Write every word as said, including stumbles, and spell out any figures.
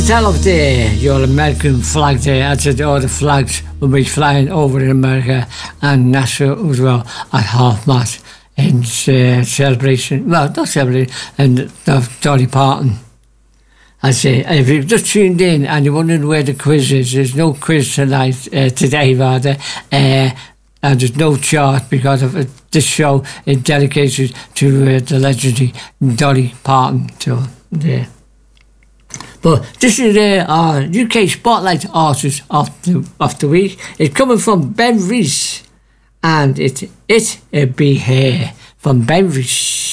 Tell of the your American flag there. I said all the flags will be flying over in America and Nashville as well at half mast in uh, celebration. Well, not celebration, and of Dolly Parton. I say, if you've just tuned in and you're wondering where the quiz is, there's no quiz tonight, uh, today rather, uh, and there's no chart because of uh, this show is dedicated to uh, the legendary Dolly Parton. So, yeah. But this is uh, our U K Spotlight Artist of the, of the Week. It's coming from Ben Rees, and it, it, it be here from Ben Rees.